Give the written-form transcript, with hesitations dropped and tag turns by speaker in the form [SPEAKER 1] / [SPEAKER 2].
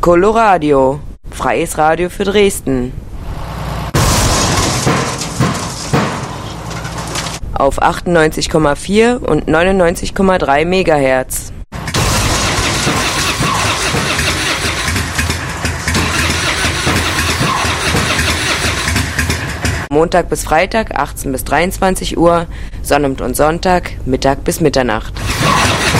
[SPEAKER 1] Coloradio, freies Radio für Dresden. Auf 98,4 und 99,3 MHz. Montag bis Freitag 18 bis 23 Uhr, Sonnabend und Sonntag Mittag bis Mitternacht.